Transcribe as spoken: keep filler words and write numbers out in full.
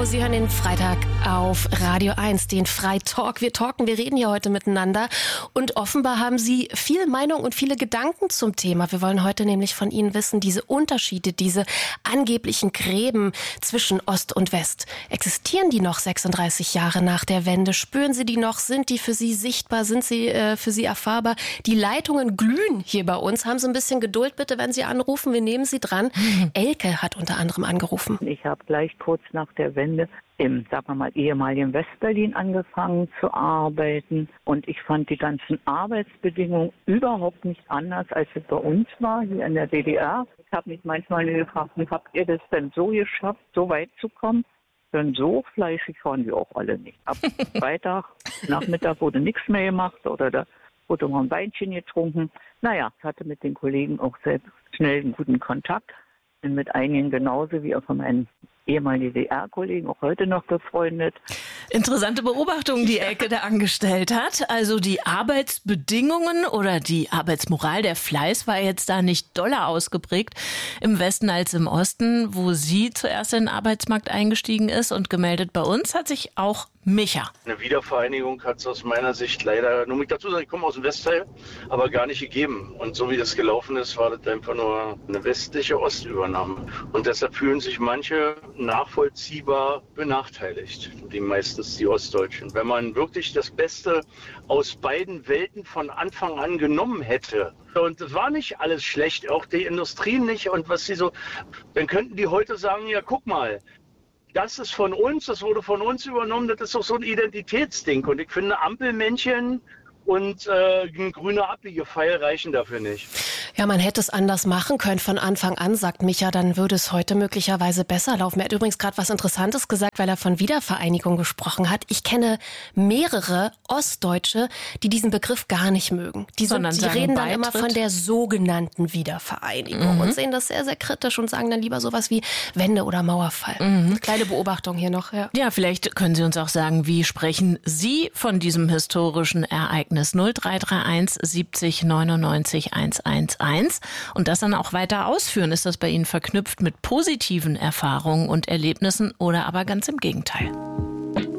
Sie hören den Freitag auf Radio eins, den Freitalk. Wir talken, wir reden hier heute miteinander und offenbar haben Sie viel Meinung und viele Gedanken zum Thema. Wir wollen heute nämlich von Ihnen wissen, diese Unterschiede, diese angeblichen Gräben zwischen Ost und West. Existieren die noch sechsunddreißig Jahre nach der Wende? Spüren Sie die noch? Sind die für Sie sichtbar? Sind sie äh, für Sie erfahrbar? Die Leitungen glühen hier bei uns. Haben Sie ein bisschen Geduld bitte, wenn Sie anrufen. Wir nehmen Sie dran. Mhm. Elke hat unter anderem angerufen. Ich habe gleich kurz nach der Wende im, sagen wir mal, ehemaligen Westberlin angefangen zu arbeiten. Und ich fand die ganzen Arbeitsbedingungen überhaupt nicht anders, als es bei uns war, hier in der D D R. Ich habe mich manchmal gefragt, wie habt ihr das denn so geschafft, so weit zu kommen? Denn so fleischig waren wir auch alle nicht. Ab Freitag, Nachmittag wurde nichts mehr gemacht oder da wurde mal ein Weinchen getrunken. Naja, ich hatte mit den Kollegen auch selbst schnell einen guten Kontakt. Bin mit einigen genauso wie auch von meinen ehemaligen D D R-Kollegen auch heute noch befreundet. Interessante Beobachtung, die Elke da angestellt hat. Also die Arbeitsbedingungen oder die Arbeitsmoral, der Fleiß war jetzt da nicht doller ausgeprägt im Westen als im Osten, wo sie zuerst in den Arbeitsmarkt eingestiegen ist und gemeldet bei uns hat sich auch Micha. Eine Wiedervereinigung hat es aus meiner Sicht leider, nur mit dazu sagen, ich komme aus dem Westteil, aber gar nicht gegeben. Und so wie das gelaufen ist, war das einfach nur eine westliche Ostübernahme. Und deshalb fühlen sich manche nachvollziehbar benachteiligt, die meistens die Ostdeutschen. Wenn man wirklich das Beste aus beiden Welten von Anfang an genommen hätte, und es war nicht alles schlecht, auch die Industrie nicht und was sie so, dann könnten die heute sagen, ja guck mal, das ist von uns, das wurde von uns übernommen, das ist doch so ein Identitätsding. Und ich finde, Ampelmännchen und äh, ein grüner Abbiegepfeil reichen dafür nicht. Ja, man hätte es anders machen können von Anfang an, sagt Micha, dann würde es heute möglicherweise besser laufen. Er hat übrigens gerade was Interessantes gesagt, weil er von Wiedervereinigung gesprochen hat. Ich kenne mehrere Ostdeutsche, die diesen Begriff gar nicht mögen. Die, sind, die reden dann immer von der sogenannten Wiedervereinigung mhm. und sehen das sehr, sehr kritisch und sagen dann lieber sowas wie Wende oder Mauerfall. Mhm. Kleine Beobachtung hier noch. Ja. ja, vielleicht können Sie uns auch sagen, wie sprechen Sie von diesem historischen Ereignis? null drei drei eins siebzig neunundneunzig hundertzehn und das dann auch weiter ausführen. Ist das bei Ihnen verknüpft mit positiven Erfahrungen und Erlebnissen oder aber ganz im Gegenteil?